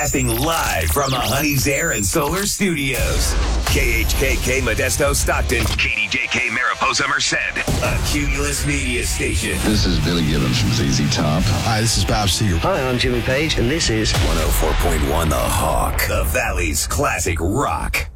Broadcasting live from the Honey's Air and Solar Studios. KHKK Modesto Stockton, KDJK Mariposa Merced, a Cumulus Media Station. This is Billy Gibbons from ZZ Top. Hi, this is Bob Seger. Hi, I'm Jimmy Page, and this is 104.1 The Hawk, the Valley's classic rock.